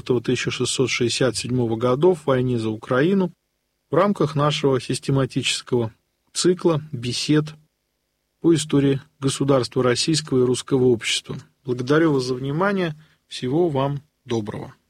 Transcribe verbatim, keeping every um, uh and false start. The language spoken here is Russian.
тысяча шестьсот шестьдесят седьмого годов в войне за Украину в рамках нашего систематического цикла бесед по истории государства российского и русского общества. Благодарю вас за внимание. Всего вам доброго.